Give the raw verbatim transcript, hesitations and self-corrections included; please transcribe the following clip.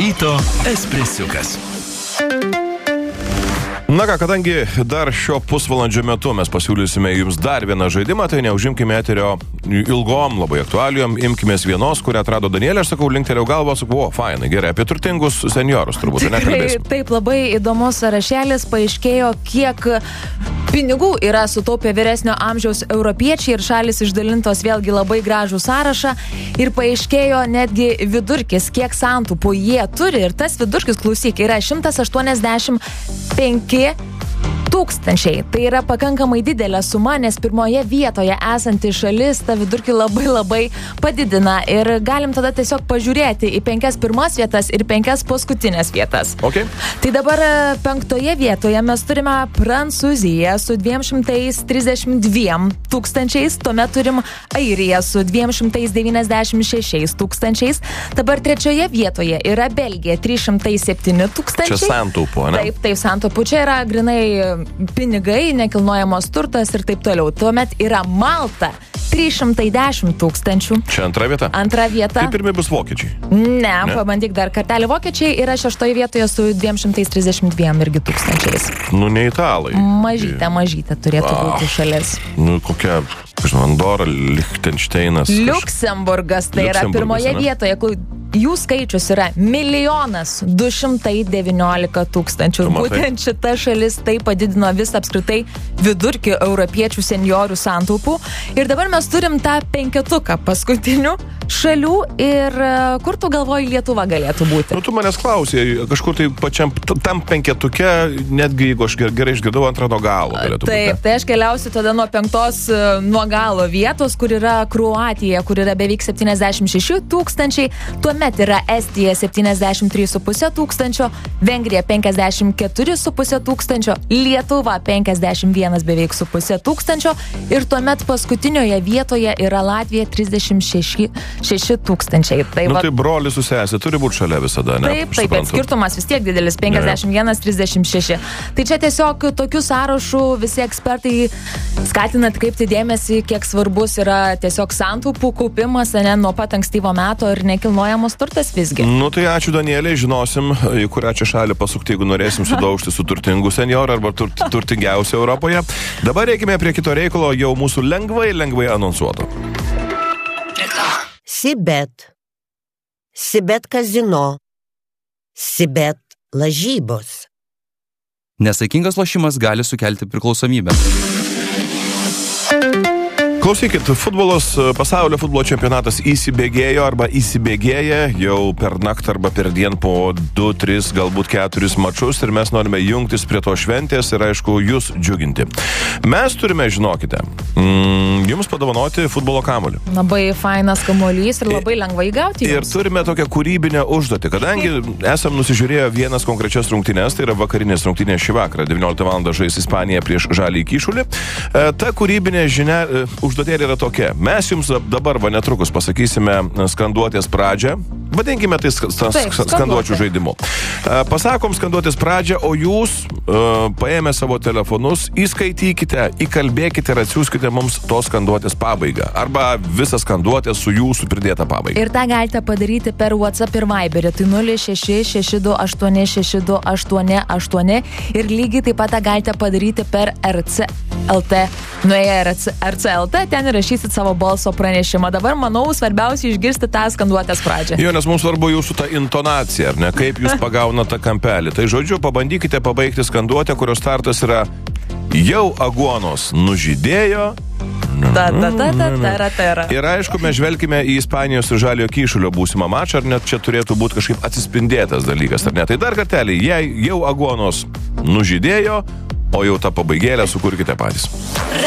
Ryto espresiukas. Na ką, kadangi dar šio pusvalandžio metu mes pasiūlysime jums dar vieną žaidimą, tai neužimkime eterio ilgom labai aktualijom, imkimės vienos, kurią atrado Danielė, aš sakau, linktelėjau galvą, sakau, o, fainai, gerai, apie turtingus seniorus turbūt, nekalbėsim. Taip, labai įdomus sąrašėlis, paaiškėjo, kiek pinigų yra sutaupę vyresnio amžiaus europiečiai ir šalis išdalintos vėlgi labai gražų sąrašą ir paaiškėjo netgi vidurkis, kiek santaupų jie turi ir tas vidurkis, klausyk, yra šimtas aštuoniasdešimt penki tūkstančiai. Tai yra pakankamai didelė suma, nes pirmoje vietoje esanti šalis tą vidurkį labai labai padidina ir galim tada tiesiog pažiūrėti į penkias pirmas vietas ir penkias paskutinės vietas. Okay. Tai dabar penktoje vietoje mes turime Prancūziją su dviem šimtais trisdešimt dviem tūkstančiais, tuomet turim Airiją su dviem šimtais devyniasdešimt šešiais tūkstančiais, dabar trečioje vietoje yra Belgija trys šimtai septyni tūkstančiai. Čia santaupų, ne? Taip, taip, santaupų. Čia yra grinai pinigai, nekilnojamos turtas ir taip toliau. Tuomet yra Malta trys šimtai dešimt tūkstančių. Čia antra vieta? Antra vieta. Tai pirmi bus vokiečiai. Ne, ne? Pabandyk dar kartelį. Vokiečiai yra šeštoje vietoje su dviem šimtais trisdešimt dviem irgi tūkstančiais. Nu, ne italai. Mažytė, mažytė turėtų wow. būti šalis. Nu, kokia, žinau, Andora, Lichtensteinas. Liuksemburgas, tai yra pirmoje ne? vietoje. Jų skaičius yra milijonas du šimtai devyniolika tūkstančių. Būtent šita šalis tai padidino visą apskritai vidurkį europiečių seniorių santaupų. Ir dabar mes turim tą penketuką paskutinių šalių ir kur tu galvoji Lietuva galėtų būti? Nu, tu manęs klausė, kažkur tai pačiam tam penketuke, netgi jeigu aš gerai išgirdau, antrą nuo galo galėtų Taip, būti. Tai aš keliausiu tada nuo penktos nuo galo vietos, kur yra Kroatija, kur yra beveik septyniasdešimt šeši tūkstančiai, tuomet yra Estija septyniasdešimt trys su puse tūkstančio, Vengrija penkiasdešimt keturi su puse tūkstančio, Lietuva penkiasdešimt vienas beveik su puse tūkstančio ir tuomet paskutinioje vietoje yra Latvija trisdešimt šeši tūkstančiai. Tai, nu va... tai brolis su sesė turi būti šalia visada, ne? Taip, taip, bet skirtumas vis tiek didelis, penkiasdešimt vienas trisdešimt šeši. Tai čia tiesiog tokių sąrašų visi ekspertai skatina atkreipti dėmesį, kiek svarbus yra tiesiog santaupų kaupimas, ne, nuo pat ankstyvo meto ir nekilnojamos turtas visgi. Nu tai ačiū Danielė, žinosim, į kurią čia šalį pasukti, jeigu norėsim sudaužti su turtingu senjoru arba tur, turtingiausiu Europoje. Dabar reikime prie kito reikalo, jau mūsų lengvai, lengvai anonsuoto. Sibet. Sibet kazino. Sibet lažybos. Nesaikingas lošimas gali sukelti priklausomybę. Klausykit, futbolos, pasaulio futbolo čempionatas įsibėgėjo arba įsibėgėja jau per naktį arba per dieną po du, tris, galbūt keturis mačus ir mes norime jungtis prie to šventės ir aišku, jūs džiuginti. Mes turime, žinokite, mm, jums padovanoti futbolo kamuolį. Labai fainas kamuolys ir labai lengvai gauti jums. Ir turime tokią kūrybinę užduotį, kadangi esam nusižiūrėję vienas konkrečias rungtynes, tai yra vakarinės rungtynės šį vakarą, devynioliktą valandą žais Ispanija prieš Žaliąjį Kyšulį. Ta kūrybinė žinia, užduotėlė yra tokia. Mes jums dabar va netrukus pasakysime skanduotės pradžią. Vadinkime tai sk- sk- Taip, skanduočių žaidimu. Pasakom skanduotės pradžią, o jūs uh, paėmę savo telefonus, įskaitykite, įkalbėkite ir atsiųskite mums tos skanduotės pabaigą. Arba visą skanduotę su jūsų pridėta pabaiga. Ir tą galite padaryti per WhatsApp ir Viberį. Tai nulis šeši šeši du aštuoni šeši du aštuoni aštuoni ir lygiai taip pat tą galite padaryti per R C L T. Nuėję R C L T, ten įrašysit savo balso pranešimą. Dabar, manau, svarbiausia išgirsti tą skanduotės pradžią. Jo, nes mums svarbu jūsų ta intonacija, ar ne? Kaip jūs pagaunate tą kampelį. Tai žodžiu, pabandykite pabaigti skanduotę, kurios startas yra jau aguonos nužydėjo. Ta, ta, ta, ta, ta, ta, ta. Ir aišku, mes žvelgime į Ispanijos ir Žaliojo Kyšulio būsimą mačą, ar net čia turėtų būti kažkaip atsispindėtas dalykas, ar ne? Tai dar kartelį, jei jau aguonos nužydėjo, o jau tą pabaigėlę sukurkite patys.